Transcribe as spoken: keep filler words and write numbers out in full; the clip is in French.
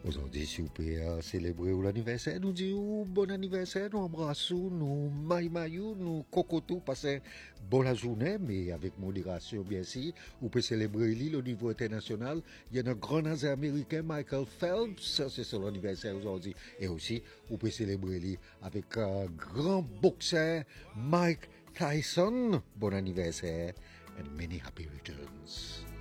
Aujourd'hui, si vous pouvez euh, célébrer l'anniversaire, nous disons bon anniversaire, nous embrassons, nous maïmaillons, nous cocotou, passez bonne la journée, mais avec modération, bien sûr. Vous pouvez célébrer l'île au niveau international. Il y a un grand nazi américain, Michael Phelps, ça c'est son anniversaire aujourd'hui. Et aussi, vous pouvez célébrer l'île avec un grand boxeur, Mike Tyson. Bon anniversaire and many happy returns.